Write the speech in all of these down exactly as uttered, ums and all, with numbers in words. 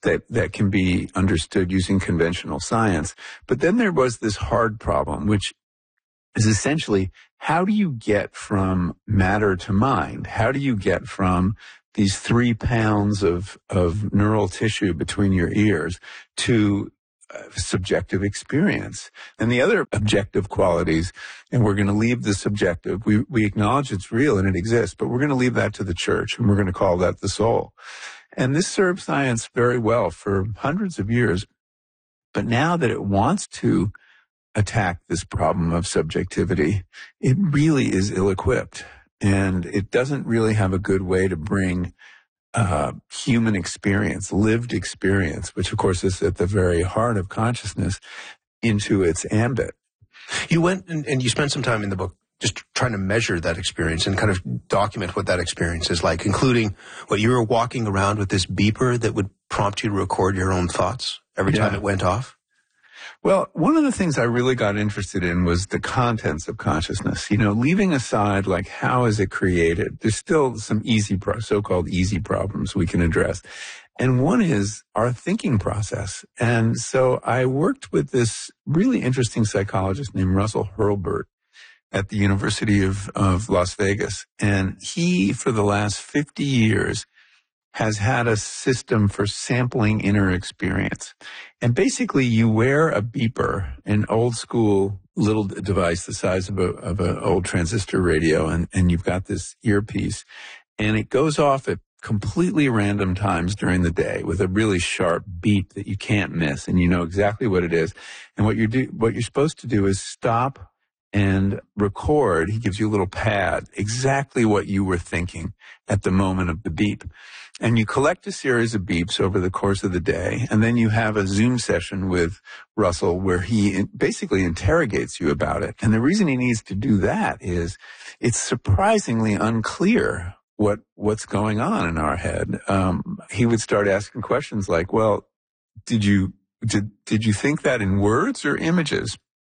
that, that can be understood using conventional science. But then there was this hard problem, which is essentially, how do you get from matter to mind? How do you get from these three pounds of, of neural tissue between your ears to uh, subjective experience? And the other objective qualities, and we're going to leave the subjective, we, we acknowledge it's real and it exists, but we're going to leave that to the church, and we're going to call that the soul. And this served science very well for hundreds of years. But now that it wants to attack this problem of subjectivity, it really is ill-equipped. And it doesn't really have a good way to bring uh, human experience, lived experience, which of course is at the very heart of consciousness, into its ambit. You went and, and you spent some time in the book just trying to measure that experience and kind of document what that experience is like, including what you were walking around with this beeper that would prompt you to record your own thoughts every time yeah. it went off. Well, one of the things I really got interested in was the contents of consciousness. You know, leaving aside, like, how is it created? There's still some easy, pro- so-called easy problems we can address. And one is our thinking process. And so I worked with this really interesting psychologist named Russell Hurlburt at the University of, of Las Vegas. And he, for the last fifty years, has had a system for sampling inner experience. And basically you wear a beeper, an old school little device the size of a, of an old transistor radio, and, and you've got this earpiece, and it goes off at completely random times during the day with a really sharp beat that you can't miss, and you know exactly what it is. And what you do, what you're supposed to do is stop and record. He gives you a little pad, exactly what you were thinking at the moment of the beep. And you collect a series of beeps over the course of the day, and then you have a Zoom session with Russell where he basically interrogates you about it. And the reason he needs to do that is it's surprisingly unclear what what's going on in our head. Um, he would start asking questions like, well, did you did did you think that in words or images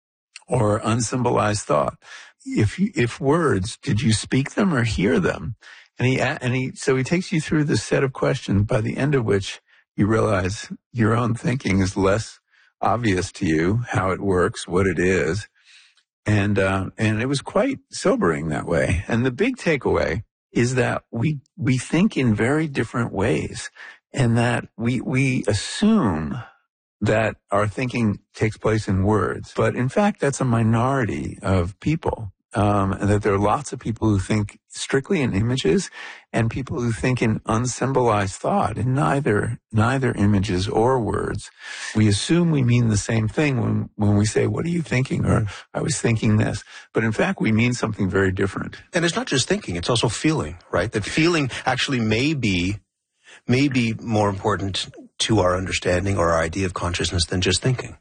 or unsymbolized thought? If you, if words, did you speak them or hear them? And he, and he, so he takes you through this set of questions, by the end of which you realize your own thinking is less obvious to you, how it works, what it is. And, uh, and it was quite sobering that way. And the big takeaway is that we, we think in very different ways, and that we, we assume that our thinking takes place in words. But in fact, that's a minority of people. Um, and that there are lots of people who think strictly in images, and people who think in unsymbolized thought, in neither neither images or words. We assume we mean the same thing when when we say, "What are you thinking?" or "I was thinking this," but in fact, we mean something very different. And it's not just thinking; it's also feeling, right? That feeling actually may be may be more important to our understanding or our idea of consciousness than just thinking.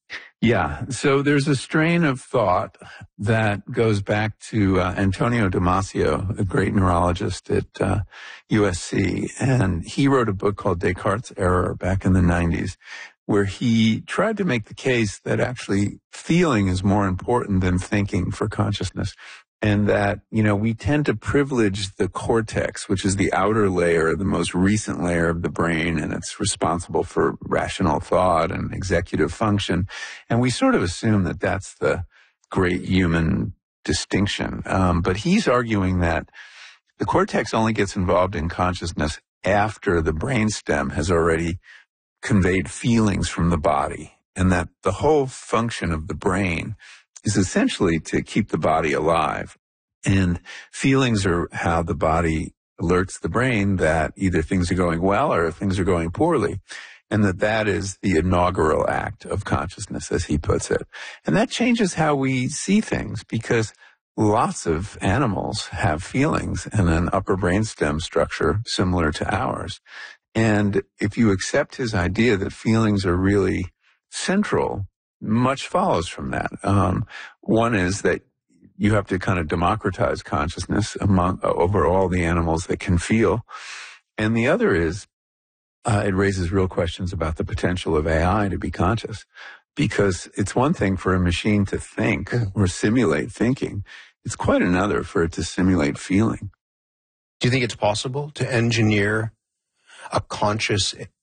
Yeah. So there's a strain of thought that goes back to uh, Antonio Damasio, a great neurologist at uh, U S C. And he wrote a book called Descartes' Error back in the nineties, where he tried to make the case that actually feeling is more important than thinking for consciousness. And that, you know, we tend to privilege the cortex, which is the outer layer, the most recent layer of the brain, and it's responsible for rational thought and executive function. And we sort of assume that that's the great human distinction. Um, but he's arguing that the cortex only gets involved in consciousness after the brainstem has already conveyed feelings from the body, and that the whole function of the brain is essentially to keep the body alive. And feelings are how the body alerts the brain that either things are going well or things are going poorly. And that that is the inaugural act of consciousness, as he puts it. And that changes how we see things, because lots of animals have feelings and an upper brainstem structure similar to ours. And if you accept his idea that feelings are really central, much follows from that. Um, one is that you have to kind of democratize consciousness among uh, over all the animals that can feel. And the other is uh, it raises real questions about the potential of A I to be conscious, because it's one thing for a machine to think or simulate thinking. It's quite another for it to simulate feeling. Do you think it's possible to engineer a conscious